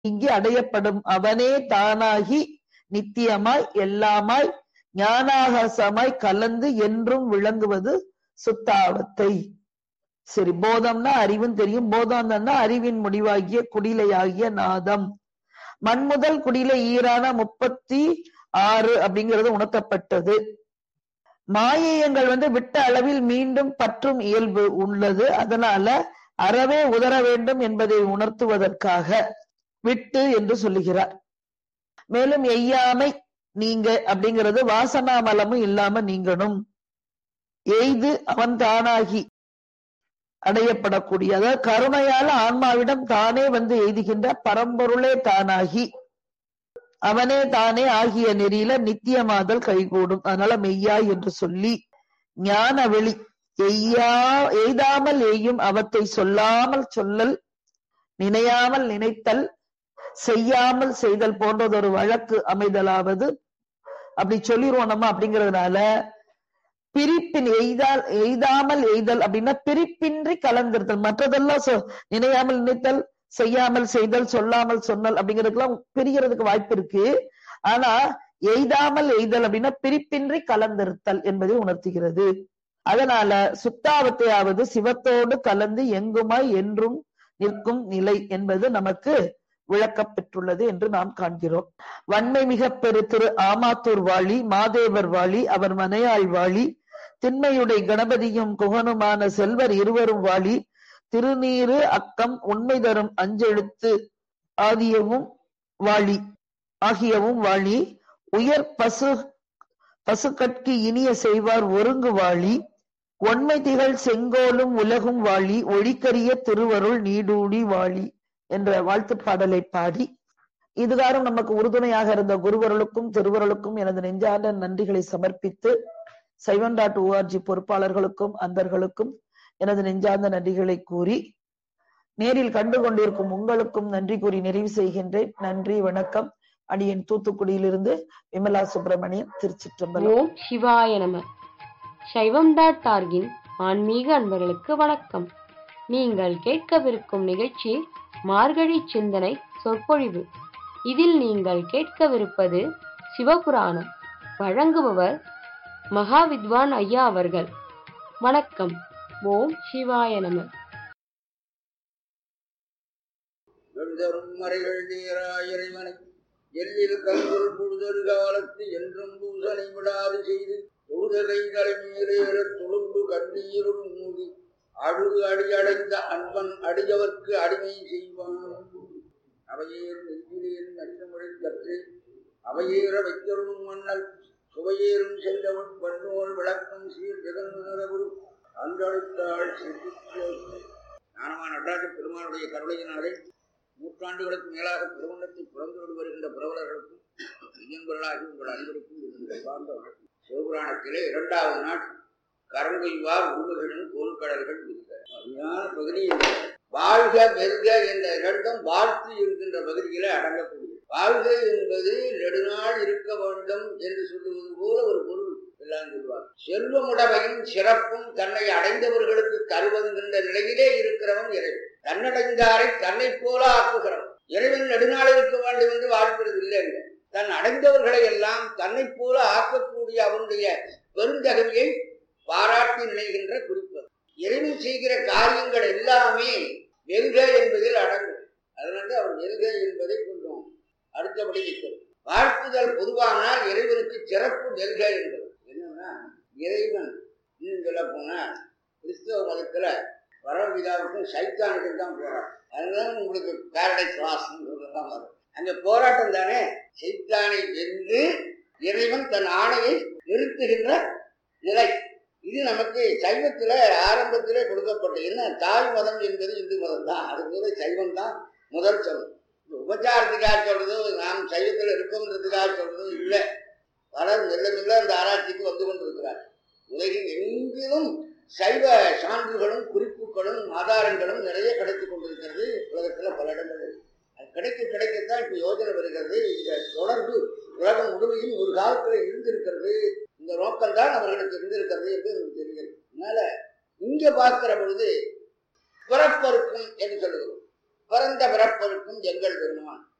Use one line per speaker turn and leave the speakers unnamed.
இங்கே அடையப்படும் அவனே தானாகி நித்தியமாய் எல்லாமாய் ஞானாகாசமாய் கலந்து என்றும் விளங்குவது சுத்தாவத்தை. சரி, போதம்னா அறிவும் தெரியும். போதம்னா அறிவின் முடிவாகிய குடிலையாகிய நாதம். மண்முதல் குடிலை ஈரான 36 அப்படிங்கிறது உணர்த்தப்பட்டது. மாயையங்கள் விட்ட அளவில் மீண்டும் பற்றும் இயல்பு உள்ளது. அதனால அறவே உதர வேண்டும் என்பதை உணர்த்துவதற்காக விட்டு என்று சொல்லுகிறார். மேலும் எய்யாமை நீங்க அப்படிங்கிறது வாசனாமலமும் இல்லாம நீங்கணும். எய்து அவன் தானாகி அடையப்படக்கூடிய, அதாவது கருணையால ஆன்மாவிடம் தானே எய்துகின்ற பரம்பொருளே தானாகி அவனே தானே ஆகிய நெறியில நித்தியமாதல் கைகூடும். அதனால மெய்யாய் என்று சொல்லி ஞான வெளி எய்தாமல் எய்யும் அவத்தை சொல்லாமல் சொல்லல், நினையாமல் நினைத்தல், செய்யாமல் செய்தல் போன்றதொரு வழக்கு அமைதலாவது. அப்படி சொல்லிடுவோம் நம்ம. அப்படிங்கிறதுனால பிரிப்பின் எய்தாமல் எய்தல் அப்படின்னா பிரிப்பின்றி கலந்திருத்தல். மற்றதெல்லாம் நினையாமல் நினைத்தல், செய்யாமல் செய்தல், சொல்லாமல் சொன்னல் அப்படிங்கிறதுக்கெல்லாம் பிரிகிறதுக்கு வாய்ப்பு இருக்கு. ஆனா எய்தாமல் எய்தல் அப்படின்னா பிரிப்பின்றி கலந்திருத்தல் என்பதை உணர்த்துகிறது. அதனால சுத்தாவத்தையாவது சிவத்தோடு கலந்து எங்குமாய் என்றும் நிற்கும் நிலை என்பது நமக்கு விளக்கப்பெற்றுள்ளது என்று நாம் காண்கிறோம். வன்மை மிக பெரு திரு ஆமாத்தூர் வாழி, மாதேவர் வாழி, அவர் மனையாள் வாழி, திண்மையுடைய கணபதியும் குகனுமான செல்வர் இருவரும் வாழி, திருநீரு அக்கம் உண்மை தரும் அஞ்செழுத்து ஆகியவும் வாழி, உயர் பசுக்கட்கு இனிய செய்வார் ஒருங்கு வாழி, ஒன்மை திகழ் செங்கோலும் உலகும் வாழி, ஒழிக்கரிய திருவருள் நீடூடி வாழி என்ற வாழ்த்து பாடலை பாடி இதுகாரும் நமக்கு உறுதுணையாக இருந்த குருவருளுக்கும் திருவருளுக்கும் எனது நெஞ்சார்ந்த நன்றிகளை சமர்ப்பித்து, சைவன்.org பொறுப்பாளர்களுக்கும் அன்பர்களுக்கும் எனது நெஞ்சார்ந்த நன்றிகளை கூறி, நேரில் கண்டு கொண்டிருக்கும் உங்களுக்கும் நன்றி கூறி நிறைவு செய்கின்றேன். நன்றி, வணக்கம். அடியேன் தூத்துக்குடியிலிருந்து விமலா சுப்பிரமணியம், திருச்சிற்றம்பலம்.
ஓம் சிவாய நம. சைவம்.org ஆன்மீக அன்பர்களுக்கு வணக்கம். நீங்கள் கேட்கவிருக்கும் நிகழ்ச்சி மார்கழி சிந்தனை சொற்பொழிவு. இதில் நீங்கள் கேட்கவிருப்பது சிவபுராணம். வழங்குபவர் மகாவித்வான் ஐயா அவர்கள். வணக்கம். ஓம் சிவாய நம.
மறைகள் இறைவனை எல்லில் கல்குள் புழுதல் காலத்து என்றும் பூசனை விடாது செய்து தொழுதலை தலைமையிலேற துளும்பு கண்ணீருள் மூடி அழுது அடியடைந்த அன்பன் அடியவர்க்கு அடிமை செய்வான். அவையேறு நெஞ்சிலேன் நச்சமுறை கற்று அவையேற வைத்தருளும் மன்னல் சுவையேறும் சென்றவன் பன்னோல் விளக்கம் சீர் ஜெகன்மாரகுரு அன்றழைத்தாள் ஞானமான நடராஜ பெருமானுடைய கருணையினாலே நூற்றாண்டுகளுக்கு மேலாக திருவண்ணத்தை புறந்தோடு வருகின்ற புரவலர்களுக்கும் இயன்பர்களாகி உங்கள் அனைவருக்கும் சார்ந்த வணக்கம். சிவபுராணத்திலே 2வது நாள் கரங்கொய்வார் உருவகளின் கோல்கடல்கள் அருமையான பகுதி. வாழ்க வெல்க என்ற இரண்டும் வாழ்த்து இருக்கின்ற பகுதியில அடங்கக்கூடியது. வாழ்க என்பது நெடுநாள் இருக்க வேண்டும் என்று சொல்லுவது போல ஒரு பொருள் எல்லாம் சொல்வார். செல்வமுடமையும் சிறப்பும் தன்னை அடைந்தவர்களுக்கு தருவதுகின்ற நிலையிலே இருக்கிறவன் இறைவன். தன்னடைந்தாரை தன்னை போல ஆக்குகிறவன். இறைவன் நெடுநாள் இருக்க வேண்டும் என்று வாழ்க்கிறது இல்லை. தன் அடைந்தவர்களை எல்லாம் தன்னை போல ஆக்கக்கூடிய அவனுடைய பெருந்தகமையை பாராட்டி நினைகின்ற குறிப்பு. இறைவன் செய்கிற காரியங்கள் எல்லாமே வெல்க என்பதில் அடங்கும். அதனால அவர் வெல்க என்பதை கொஞ்சம் அடுத்தபடி இருக்கிறது. வாழ்த்துதல் பொதுவானால் இறைவனுக்கு சிறப்பு வெல்க என்பது என்னன்னா, இறைவன் இன்னும் சொல்ல போனா கிறிஸ்தவ மதத்துல வரவிதாவுக்கும் சைத்தானுக்கும் தான் போராட்டம். அதுதான் உங்களுக்கு பேரடைஸ் கிளாஸ் வரும். அங்க போராட்டம் தானே. சைத்தானை வென்று இறைவன் தன் ஆணையை நிறுத்துகின்ற நிலை. இது நமக்கு சைவத்துல ஆரம்பத்திலே கொடுக்கப்பட்ட என்ன தாய் மதம் என்பது இந்து மதம் தான். அதுபோல சைவம் தான் முதல் சொல்லும். உபச்சாரத்துக்காக சொல்றதோ நாம் சைவத்தில் இருக்கோம்ன்றதுக்காக சொல்றதோ இல்லை. பலர் மெல்ல மெல்ல அந்த ஆராய்ச்சிக்கு வந்து கொண்டிருக்கிறார். உலகில் எங்கிலும் சைவ சான்றுகளும் குறிப்புகளும் ஆதாரங்களும் நிறைய கிடைத்துக் கொண்டிருக்கிறது. உலகத்துல பல இடங்கள் அது கிடைக்கத்தான் இப்ப யோஜனை வருகிறது. இந்த தொடர்பு உலகம் முழுமையும் ஒரு காலத்துல இருந்திருக்கிறது. இந்த நோக்கம்தான் அவர்களுக்கு இருந்திருக்கிறது என்று எனக்கு தெரிகிறது. அதனால இங்க பார்க்கிற பொழுது பிறப்பருக்கும் என்று சொல்லுகிறோம். பிறந்த பிறப்பருக்கும் எங்கள் பெருமான்